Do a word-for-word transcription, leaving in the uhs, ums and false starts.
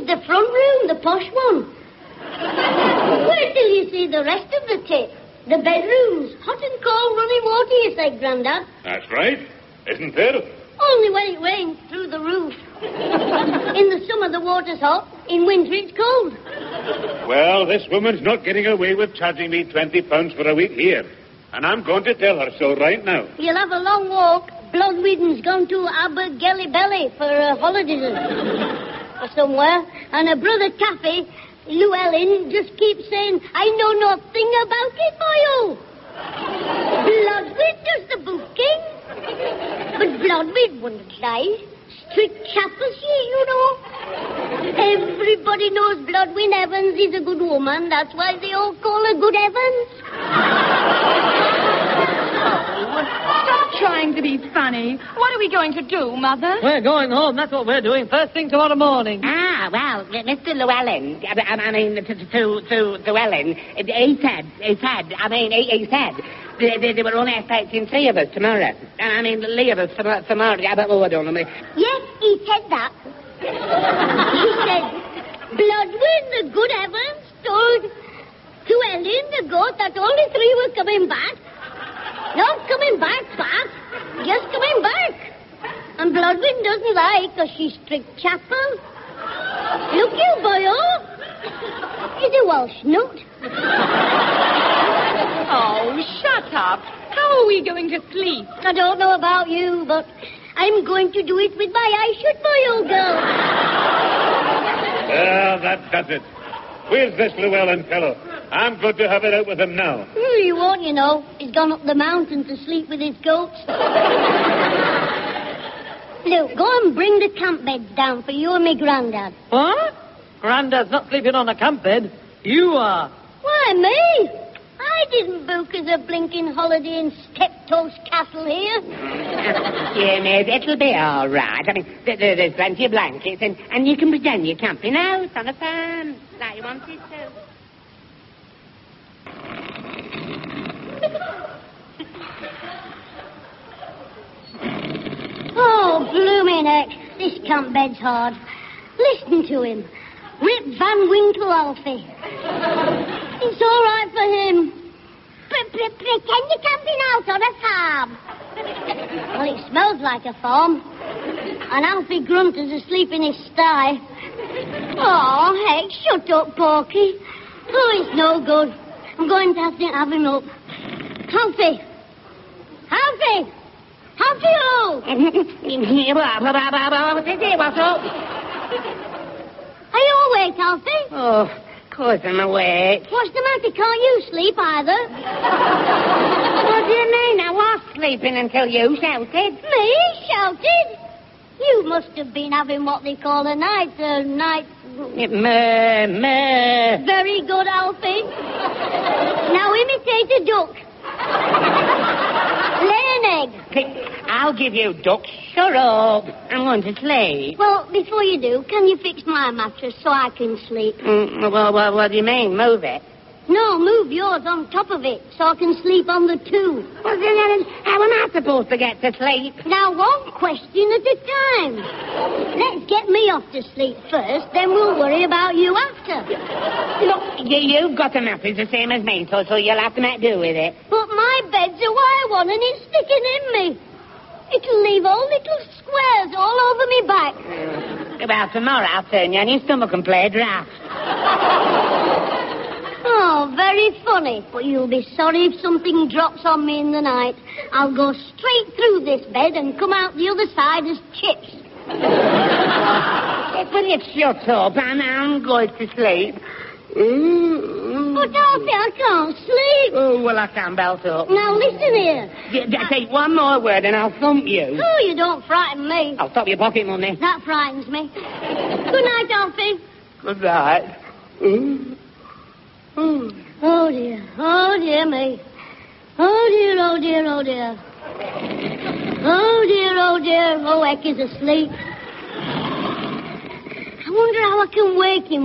is the front room, the posh one. Wait till you see the rest of the tip. The bedrooms, hot and cold running water, you say, Grandad. That's right. Isn't there? Only when it rains through the roof. In the summer, the water's hot. In winter, it's cold. Well, this woman's not getting away with charging me twenty pounds for a week here. And I'm going to tell her so right now. You'll have a long walk. Bloodwheaton's gone to Abergelly for uh, holidays or somewhere. And her brother Taffy, Llewellyn, just keeps saying, I know nothing about it, boyo. Bloodwheat does the booking. But Bloodwheat wouldn't lie. Strict chapel she, you know. Everybody knows Bloodwheat Evans is a good woman. That's why they all call her Good Evans. Stop trying to be funny. What are we going to do, Mother? We're going home. That's what we're doing. First thing tomorrow morning. Ah, well, Mister Llewellyn, I, I mean, to, to, to, to Ellen, he said, he said, I mean, he, he said, they, they, they were only expecting three of us tomorrow. I mean, three of us tomorrow. tomorrow. Yeah, but, oh, I don't know. Yes, he said that. He said, Bloodwheat, the Good Evans, told to Ellen, the goat, that only three were coming back. Not coming back fast, just coming back. And Bloodwheat doesn't lie because she's strict chapel. Look you, boyo. He's a Welsh nut. Oh, shut up. How are we going to sleep? I don't know about you, but I'm going to do it with my eye shut, boyo girl. Well, that does it. Where's this Llewellyn fellow? I'm going to have it out with him now. Mm, you won't, you know. He's gone up the mountain to sleep with his goats. Look, go and bring the camp beds down for you and me Grandad. What? Grandad's not sleeping on a camp bed. You are. Why, me? I didn't book us a blinking holiday in Steptoe's Castle here. Yeah, mate, it'll be all right. I mean, th- th- there's plenty of blankets, and, and you can pretend you're camping out on a farm, like you wanted to. Oh, blooming heck. This camp bed's hard. Listen to him. Rip Van Winkle Alfie. It's all right for him. Pre- pre- pretend you're camping out on a farm. Well, it smells like a farm. And Alfie Grunter's asleep in his sty. Oh, heck, shut up, Porky. Oh, it's no good. I'm going to have to have him up. Alfie! Alfie! Alfie-o! What's up? Are you awake, Alfie? Oh, of course I'm awake. What's the matter? Can't you sleep either? What do you mean? I was sleeping until you shouted. Me? Shouted? You must have been having what they call a night, a night... Meh, meh. Very good, Alfie. Now imitate a duck. Lay an egg. I'll give you duck. Shut up. I'm going to sleep. Well, before you do, can you fix my mattress so I can sleep? Mm, well, well, what do you mean? Move it? No, move yours on top of it so I can sleep on the two. Well, then, how am I supposed to get to sleep? Now, one question at a time. Let's get me off to sleep first, then we'll worry about you after. Look, you, you've got a mattress the same as me, so, so you'll have to make do with it. But my bed's a wire one and it's sticking in me. It'll leave all little squares all over me back. Mm. Well, tomorrow I'll turn you on your stomach and play a draft. Oh, very funny. But you'll be sorry if something drops on me in the night. I'll go straight through this bed and come out the other side as chips. Will you shut up? I'm, I'm going to sleep. Mm. But, Alfie, I can't sleep. Oh, well, I can't belt up. Now, listen here. D- d- say one more word and I'll thump you. Oh, you don't frighten me. I'll stop your pocket money. That frightens me. Good night, Alfie. Good night. Mm. Oh. Oh, dear. Oh, dear me. Oh, dear, oh, dear, oh, dear. Oh, dear, oh, dear. Oh, Heck is asleep. I wonder how I can wake him.